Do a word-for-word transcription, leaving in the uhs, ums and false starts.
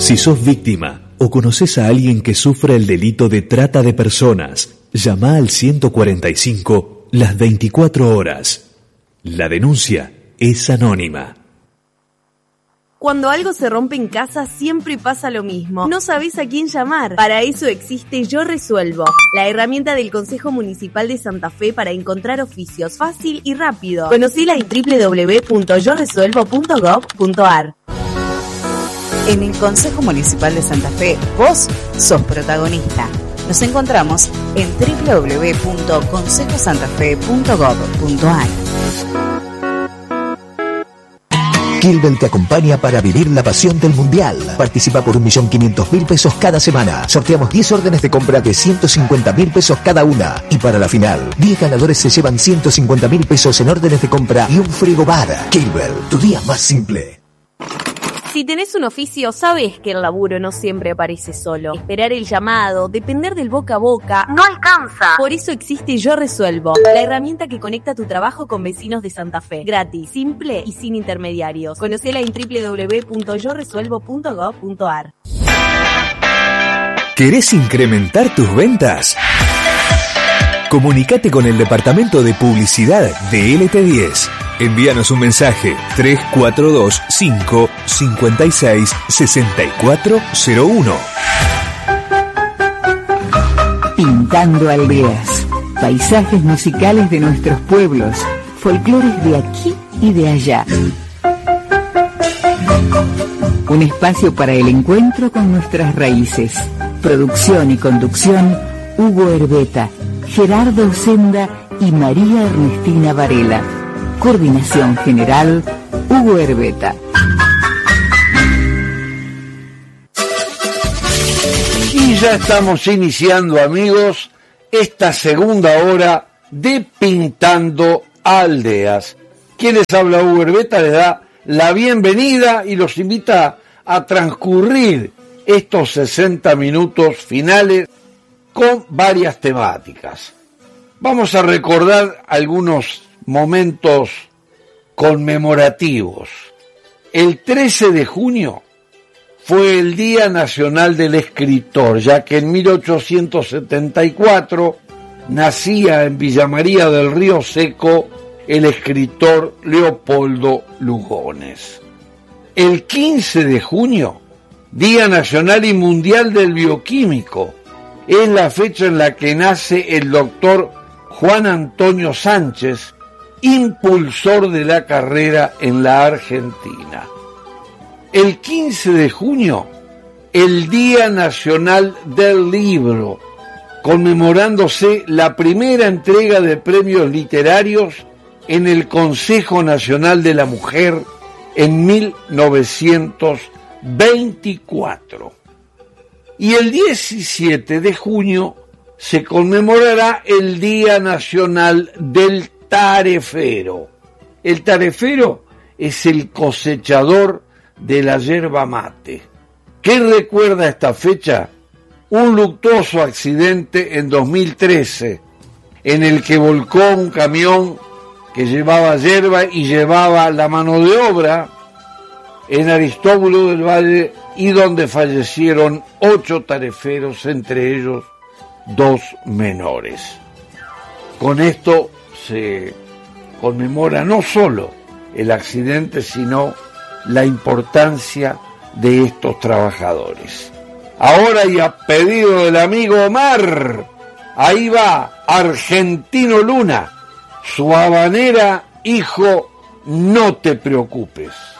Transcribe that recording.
Si sos víctima o conoces a alguien que sufre el delito de trata de personas, llama al ciento cuarenta y cinco las veinticuatro horas. La denuncia es anónima. Cuando algo se rompe en casa siempre pasa lo mismo. No sabés a quién llamar. Para eso existe Yo Resuelvo, la herramienta del Consejo Municipal de Santa Fe para encontrar oficios fácil y rápido. Conocila en doble u doble u doble u punto yo resuelvo punto gov punto ar. En el Consejo Municipal de Santa Fe, vos sos protagonista. Nos encontramos en doble u doble u doble u punto consejo santa fe punto gov punto ar. Kilbel te acompaña para vivir la pasión del Mundial. Participa por un millón quinientos mil pesos cada semana. Sorteamos diez órdenes de compra de ciento cincuenta mil pesos cada una. Y para la final, diez ganadores se llevan ciento cincuenta mil pesos en órdenes de compra y un frigobar. Kilbel, tu día más simple. Si tenés un oficio, sabés que el laburo no siempre aparece solo. Esperar el llamado, depender del boca a boca, no alcanza. Por eso existe Yo Resuelvo, la herramienta que conecta tu trabajo con vecinos de Santa Fe. Gratis, simple y sin intermediarios. Conocela en doble u doble u doble u punto yo resuelvo punto gov punto ar. ¿Querés incrementar tus ventas? Comunicate con el departamento de publicidad de L T diez. Envíanos un mensaje tres cuatro dos cinco cinco seis seis cuatro cero uno. Pintando aldeas, paisajes musicales de nuestros pueblos, folclores de aquí y de allá. Un espacio para el encuentro con nuestras raíces. Producción y conducción, Hugo Herbeta, Gerardo Senda y María Ernestina Varela. Coordinación General, Hugo Herbeta. Y ya estamos iniciando, amigos, esta segunda hora de Pintando Aldeas. Quien les habla, Hugo Herbeta, les da la bienvenida y los invita a transcurrir estos sesenta minutos finales con varias temáticas. Vamos a recordar algunos momentos conmemorativos. El trece de junio fue el Día Nacional del Escritor, ya que en mil ochocientos setenta y cuatro nacía en Villa María del Río Seco el escritor Leopoldo Lugones. El quince de junio, Día Nacional y Mundial del Bioquímico, es la fecha en la que nace el doctor Juan Antonio Sánchez, impulsor de la carrera en la Argentina. El quince de junio, el Día Nacional del Libro, conmemorándose la primera entrega de premios literarios en el Consejo Nacional de la Mujer en mil novecientos veinticuatro. Y el diecisiete de junio se conmemorará el Día Nacional del Tarefero. El tarefero es el cosechador de la yerba mate. ¿Qué recuerda esta fecha? Un luctuoso accidente en dos mil trece, en el que volcó un camión que llevaba yerba y llevaba la mano de obra en Aristóbulo del Valle, y donde fallecieron ocho tareferos, entre ellos dos menores. Con esto se conmemora no solo el accidente, sino la importancia de estos trabajadores. Ahora, y a pedido del amigo Omar, ahí va Argentino Luna, su habanera, Hijo, no te preocupes.